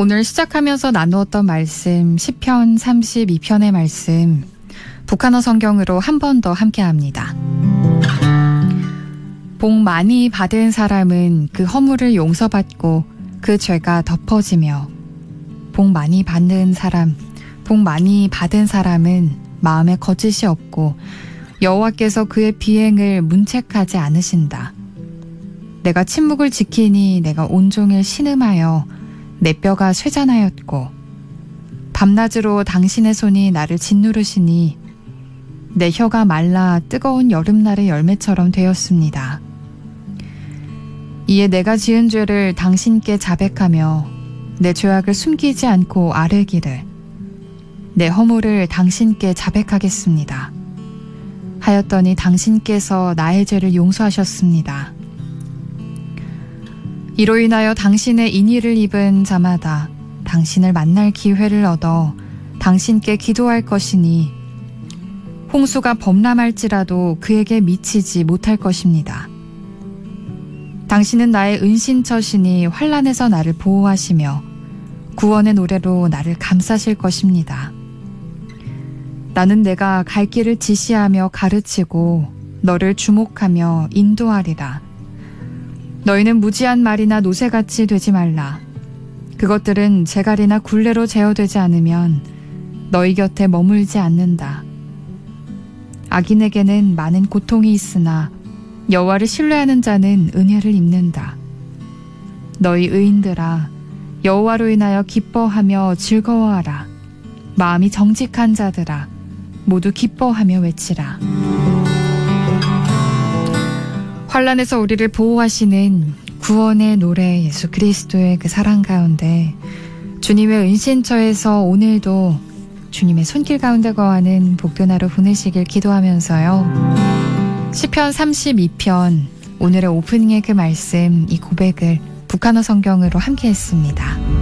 오늘 시작하면서 나누었던 말씀 시편 32편의 말씀 북한어 성경으로 한 번 더 함께합니다. 복 많이 받은 사람은 그 허물을 용서받고 그 죄가 덮어지며 복 많이 받은 사람은 마음에 거짓이 없고 여호와께서 그의 비행을 문책하지 않으신다. 내가 침묵을 지키니 내가 온종일 신음하여 내 뼈가 쇠잔하였고 밤낮으로 당신의 손이 나를 짓누르시니 내 혀가 말라 뜨거운 여름날의 열매처럼 되었습니다. 이에 내가 지은 죄를 당신께 자백하며 내 죄악을 숨기지 않고 아뢰기를 내 허물을 당신께 자백하겠습니다. 하였더니 당신께서 나의 죄를 용서하셨습니다. 이로 인하여 당신의 인의를 입은 자마다 당신을 만날 기회를 얻어 당신께 기도할 것이니 홍수가 범람할지라도 그에게 미치지 못할 것입니다. 당신은 나의 은신처시니 환난에서 나를 보호하시며 구원의 노래로 나를 감싸실 것입니다. 나는 내가 갈 길을 지시하며 가르치고 너를 주목하며 인도하리라. 너희는 무지한 말이나 노새같이 되지 말라. 그것들은 재갈이나 굴레로 제어되지 않으면 너희 곁에 머물지 않는다. 악인에게는 많은 고통이 있으나 여호와를 신뢰하는 자는 은혜를 입는다. 너희 의인들아 여호와로 인하여 기뻐하며 즐거워하라. 마음이 정직한 자들아 모두 기뻐하며 외치라. 환난에서 우리를 보호하시는 구원의 노래 예수 그리스도의 그 사랑 가운데 주님의 은신처에서 오늘도 주님의 손길 가운데 거하는 복된 하루 보내시길 기도하면서요. 시편 32편 오늘의 오프닝의 그 말씀 이 고백을 북한어 성경으로 함께 했습니다.